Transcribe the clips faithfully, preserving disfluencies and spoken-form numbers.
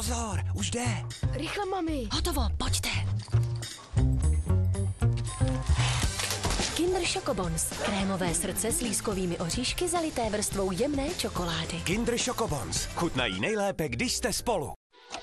Pozor, už jde. Rychle, mami. Hotovo, pojďte. Kinder Chocobons. Krémové srdce s lískovými oříšky zalité vrstvou jemné čokolády. Kinder Chocobons. Chutnají nejlépe, když jste spolu.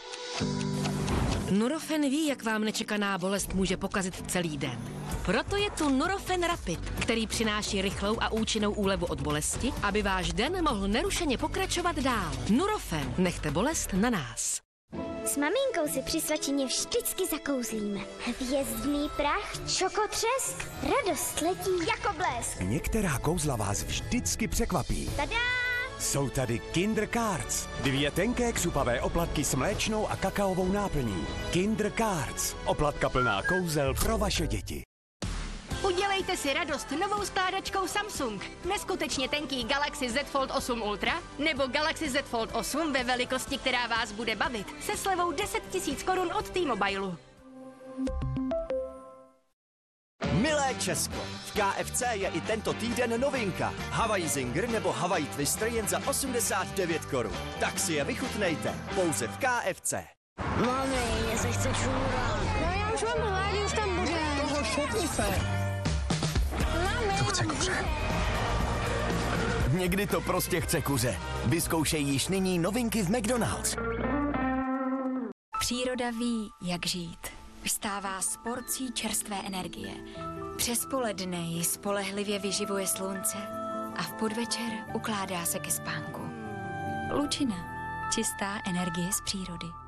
Nurofen ví, jak vám nečekaná bolest může pokazit celý den. Proto je tu Nurofen Rapid, který přináší rychlou a účinnou úlevu od bolesti, aby váš den mohl nerušeně pokračovat dál. Nurofen, nechte bolest na nás. S maminkou si při svačině vždycky zakouzlíme. Hvězdný prach, čokotřesk, radost letí jako blesk. Některá kouzla vás vždycky překvapí. Tada! Jsou tady Kinder Cards. Dvě tenké křupavé oplatky s mléčnou a kakaovou náplní. Kinder Cards. Oplatka plná kouzel pro vaše děti. Udělejte si radost novou skládačkou Samsung. Neskutečně tenký Galaxy Z Fold osm Ultra nebo Galaxy Z Fold osm ve velikosti, která vás bude bavit. Se slevou deset tisíc korun od T-Mobilu. Milé Česko, v K F C je i tento týden novinka. Hawaii Zinger nebo Hawaii Twister jen za osmdesát devět korun. Tak si je vychutnejte, pouze v K F C. Mami, mě se chce čůrat. No já už mám hlad, už tam bude. Toho šutni se. Mami. To chce kuře. Někdy to prostě chce kuře. Vyzkoušej již nyní novinky v McDonald's. Příroda ví, jak žít. Vstává s porcí čerstvé energie. Přes poledne ji spolehlivě vyživuje slunce a v podvečer ukládá se ke spánku. Lučina. Čistá energie z přírody.